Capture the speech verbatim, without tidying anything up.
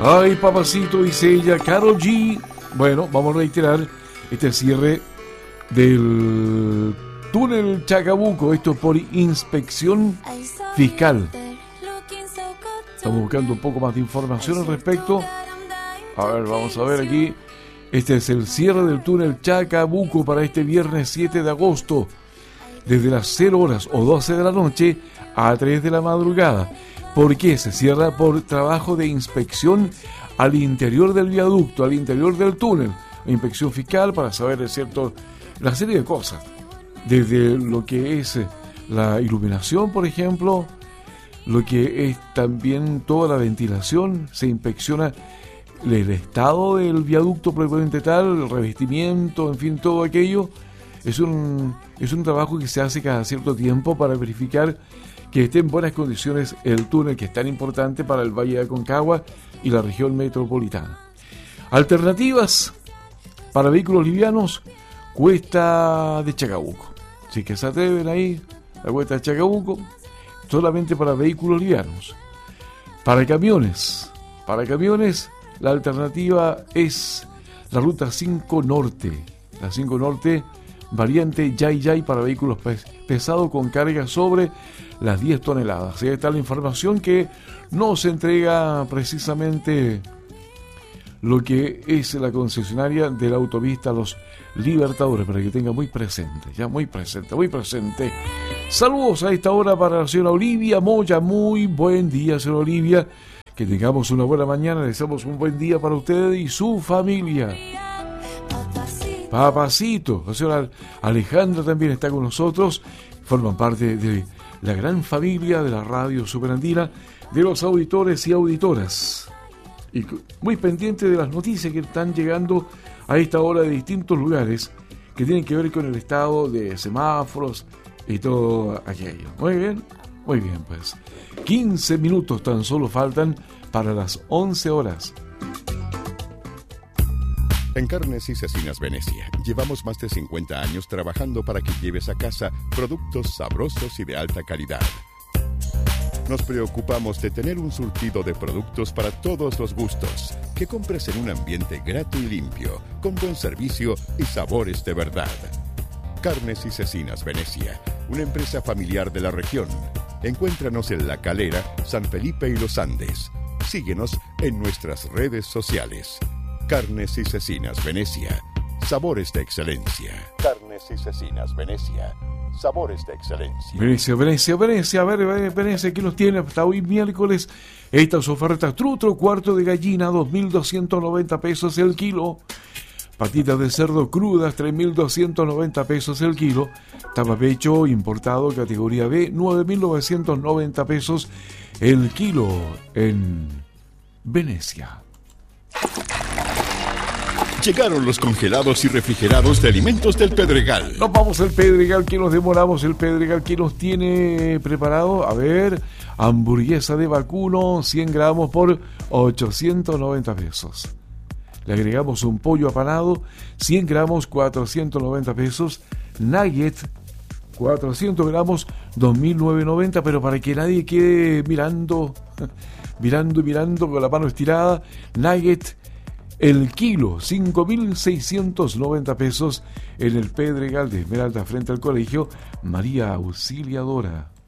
Ay, papacito, dice ella, Karol G. Bueno, vamos a reiterar este cierre del túnel Chacabuco, esto por inspección fiscal. Estamos buscando un poco más de información al respecto. A ver, vamos a ver aquí. Este es el cierre del túnel Chacabuco para este viernes siete de agosto, desde las cero horas o doce de la noche a tres de la madrugada. ¿Por qué? Se cierra por trabajo de inspección al interior del viaducto, al interior del túnel. Inspección fiscal para saber, es cierto, la serie de cosas. Desde lo que es la iluminación, por ejemplo, lo que es también toda la ventilación, se inspecciona el estado del viaducto propiamente tal, el revestimiento, en fin, todo aquello. Es un, es un trabajo que se hace cada cierto tiempo para verificar que esté en buenas condiciones el túnel, que es tan importante para el Valle de Aconcagua y la región metropolitana. Alternativas para vehículos livianos, Cuesta de Chacabuco. Si que se atreven ahí, la Cuesta de Chacabuco, solamente para vehículos livianos. Para camiones, para camiones, la alternativa es la ruta cinco Norte. La cinco Norte, variante Yay Yay para vehículos pes- pesados con carga sobre las diez toneladas. Ahí está la información que nos entrega precisamente lo que es la concesionaria de la autopista Los Libertadores, para que tenga muy presente, ya muy presente, muy presente. Saludos a esta hora para la señora Olivia Moya. Muy buen día, señora Olivia. Que tengamos una buena mañana. Deseamos un buen día para usted y su familia. Papacito. La señora Alejandra también está con nosotros. Forman parte de la gran familia de la radio superandina, de los auditores y auditoras. Y muy pendiente de las noticias que están llegando a esta hora de distintos lugares que tienen que ver con el estado de semáforos y todo aquello. Muy bien, muy bien, pues. quince minutos tan solo faltan para las once horas. En Carnes y Cecinas Venecia llevamos más de cincuenta años trabajando para que lleves a casa productos sabrosos y de alta calidad. Nos preocupamos de tener un surtido de productos para todos los gustos, que compres en un ambiente grato y limpio, con buen servicio y sabores de verdad. Carnes y Cecinas Venecia, una empresa familiar de la región. Encuéntranos en La Calera, San Felipe y Los Andes. Síguenos en nuestras redes sociales. Carnes y Cecinas Venecia, sabores de excelencia. Carnes y Cecinas Venecia, sabores de excelencia. Venecia, Venecia, Venecia, a ver, Venecia, aquí los tiene hasta hoy miércoles. Estas ofertas: trutro, cuarto de gallina, dos mil doscientos noventa pesos el kilo. Patitas de cerdo crudas, tres mil doscientos noventa pesos el kilo. Tapapecho importado, categoría B, nueve mil novecientos noventa pesos el kilo en Venecia. Llegaron los congelados y refrigerados de alimentos del Pedregal. Nos vamos al Pedregal, que nos demoramos. El Pedregal, que nos tiene preparado. A ver, hamburguesa de vacuno, cien gramos por ochocientos noventa pesos. Le agregamos un pollo apanado, cien gramos, cuatrocientos noventa pesos. Nugget, cuatrocientos gramos, dos mil novecientos noventa, pero para que nadie quede mirando, mirando y mirando con la mano estirada. Nugget, el kilo, cinco mil seiscientos noventa pesos en el Pedregal de Esmeralda, frente al colegio María Auxiliadora.